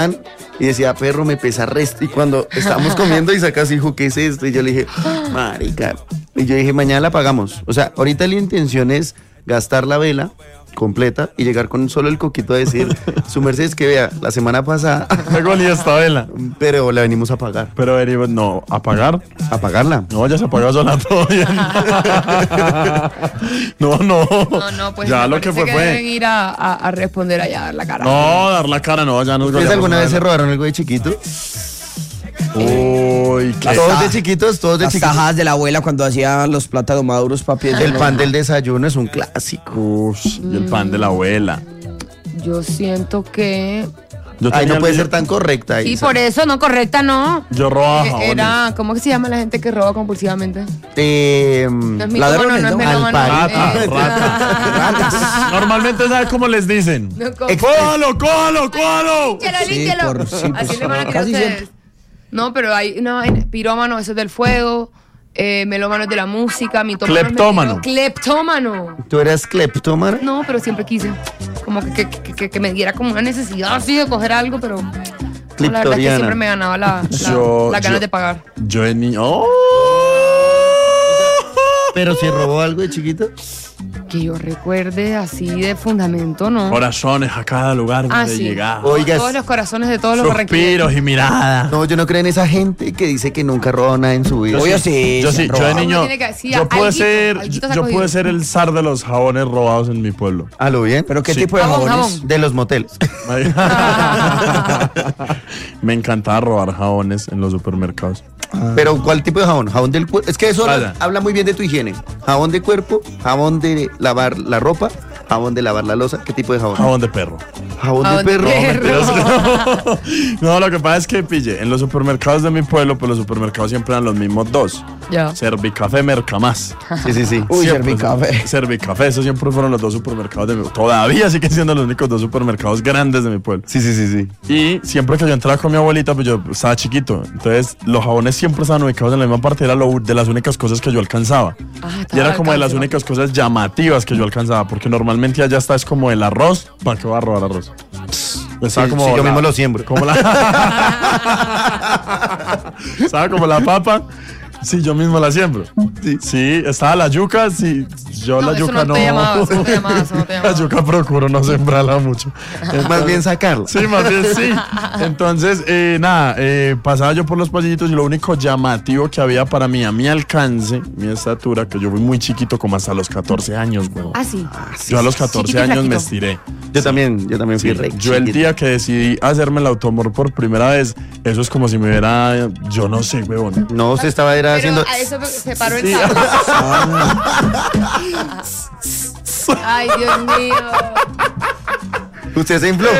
y decía, perro, me pesa resto. Y cuando estábamos comiendo y saca así, dijo, ¿qué es esto? Y yo le dije, marica. Y yo dije, mañana la pagamos. O sea, ahorita la intención es gastar la vela completa y llegar con solo el coquito a decir, su merced es que vea, la semana pasada Luego ni esta vela. pero la venimos a pagar. Pero venimos, no, ¿a pagar? ¿A pagarla? No, ya se apagó sola todo bien. No, Pues ya me lo que parece fue. deben ir a responder allá, a dar la cara. No, dar la cara, no, ya nos ¿Ustedes goleamos alguna una vez se vela. robaron algo de chiquito? Uy, qué. Todos de chiquitos, todos de Las chiquitos. tajadas de la abuela cuando hacía los plátanos maduros, papi. El pan del desayuno es un clásico. Ush, y el pan de la abuela. Yo siento que... Yo Ay, tenía no puede el- ser tan correcta. Sí, Isa. por eso, no, correcta, no. Yo robaba jabones. Era, ¿cómo que se llama la gente que roba compulsivamente? No es Ladrones, mitómano, no es ¿no? melómano. Rata, rata. Normalmente, ¿sabes cómo les dicen? No, ¡Cójalo, cójalo, cójalo! Límpialo. Sí, Así le van a tirar casi ustedes. siempre. No, pero hay pirómano, eso es del fuego. Melómano es de la música. Mitómano es Cleptómano. Cleptómano. ¿Tú eras cleptómana? No, pero siempre quise. Como que me diera como una necesidad así de coger algo, pero no, la verdad es que Cliptoriana. siempre me ganaba las ganas de pagar. Yo de niño. ¡Oh! ¿Pero si robó algo de chiquito? Que yo recuerde así de fundamento, ¿no? Corazones a cada lugar donde sí. llegaba. Oiga, Todos los corazones de todos los barranquilleros. Suspiros y miradas. no, yo no creo en esa gente que dice que nunca robó nada en su vida. Obvio sí. Yo se sí, yo de robaban. niño. tiene que- sí, Yo pude alguito, ser, alguito se ha yo cogido. pude ser el zar de los jabones robados en mi pueblo. ¿A lo bien? ¿Pero qué Sí. tipo de Jabón, jabones? jabón. De los moteles. Me encantaba robar jabones en los supermercados. ¿Pero cuál tipo de jabón? ¿Jabón del cuerpo? Es que eso Vaya. habla muy bien de tu higiene. Jabón de cuerpo, jabón de lavar la ropa, jabón de lavar la loza. ¿Qué tipo de jabón? Jabón de perro. Jabón de Jabón de perro. perro. No, lo que pasa es que, pille, en los supermercados de mi pueblo, pues los supermercados siempre eran los mismos dos. Ya. Servicafé, Mercamás. Sí, sí, sí. Uy, Siempre, Servicafé. Servicafé, esos siempre fueron los dos supermercados de mi pueblo. Todavía siguen siendo los únicos dos supermercados grandes de mi pueblo. Sí, sí, sí, sí. Y siempre que yo entraba con mi abuelita, pues yo estaba chiquito. Entonces, los jabones siempre estaban ubicados en la misma parte. Era de las únicas cosas que yo alcanzaba. Ah, Y era como de las alcance. únicas cosas llamativas que yo alcanzaba. Porque normalmente allá está es como el arroz. ¿Para qué va a robar arroz? Estaba Sí, sí, yo mismo lo siembro. Como la... Estaba como la papa. Sí, yo mismo la siembro. Sí, estaba la yuca. Sí, yo No, la eso yuca no te llamaba, eso no te llamaba, eso no te La llamaba. yuca procuro no sembrarla mucho. Más bien sacarla. Sí, más bien sí. Entonces, pasaba yo por los pasillitos y lo único llamativo que había para mí, a mi alcance, mi estatura, que yo fui muy chiquito, como hasta los 14 años, weón. Ah, sí. Yo a los 14 Chiquito y años me flaquito. estiré. Yo también Sí, fui re yo el chiquito. día que decidí hacerme el automor por primera vez, eso es como si me hubiera, yo no sé, weón. No, usted estaba era Pero haciendo... a eso se paró el Sí. sábado. Ay, Dios mío. Usted se infló.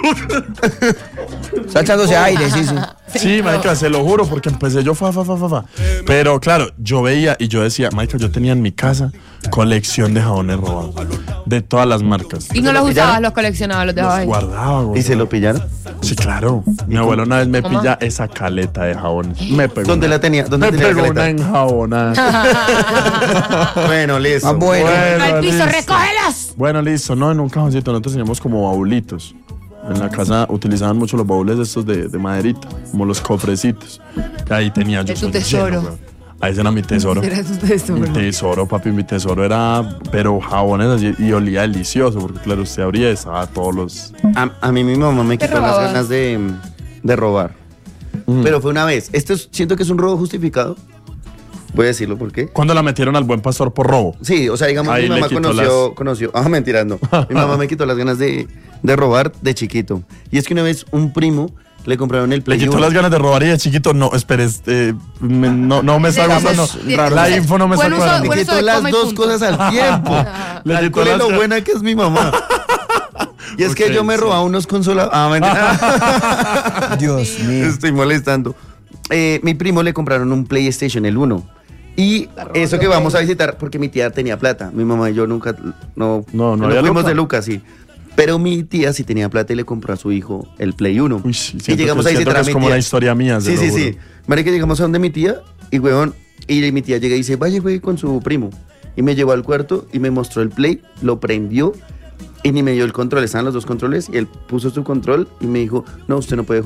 Está echándose aire, sí, sí. Sí, marica, se lo juro, porque empecé yo fa. Pero claro, yo veía y yo decía, marica, yo tenía en mi casa colección de jabones robados. De todas las marcas. Y no los usabas, los coleccionabas, los dejabas ahí. Guardaba, güey. ¿Y se lo pillaron? Sí, claro. Mi abuelo una vez me ¿Cómo? pilla esa caleta de jabones. Me pegó. ¿Dónde una- la tenía? ¿Dónde Me tenía la pegó una caleta? enjabonada. Bueno, listo. Ah, bueno. Al piso, listo. recógelos. Bueno, listo. No, en un cajoncito. Nosotros teníamos como baulitos. En la casa utilizaban mucho los baúles estos de maderita, como los cofrecitos. Y ahí tenía yo. De tu eso tesoro. lleno, weón. Ahí ese era mi tesoro. Era tu tesoro. Mi tesoro, papi, mi tesoro era, pero jabones así, y olía delicioso, porque claro, usted abría y estaba todos los... A mí mi mamá me ¿Qué quitó las robabas? ganas de robar. Pero fue una vez. Siento que es un robo justificado. Voy a decirlo por qué. ¿Cuándo la metieron al buen pastor por robo? Sí, o sea, digamos, Ahí mi le mamá quitó conoció. Ah, mentira, no. Mi mamá me quitó las ganas de robar de chiquito. Y es que una vez un primo le compraron el Le Play quitó 1. las ganas de robar y de chiquito, no, espere, no me está gustando. La info no me está Buen uso- cuadrando. Me buen quitó de las coma y dos punto. cosas al tiempo. Le quitó Calcule las lo ganas. buena que es mi mamá. Y es que Ok, yo me sí. robaba unos consolas. Ah, mentira. Dios mío. Estoy molestando. Mi primo le compraron un PlayStation, el 1. Y eso que vamos a visitar, porque mi tía tenía plata. Mi mamá y yo nunca, no había fuimos Luca. de Lucas, sí. Pero mi tía sí tenía plata y le compró a su hijo el Play 1. Uy, sí, y siento llegamos que- a siento visitar que a es mi como tía. una historia mía, se Sí, lo sí, juro. sí. Marica, llegamos a donde mi tía y, weón, y mi tía llega y dice, vaya, güey, con su primo. Y me llevó al cuarto y me mostró el Play, lo prendió y ni me dio el control, estaban los dos controles y él puso su control y me dijo, no, usted no puede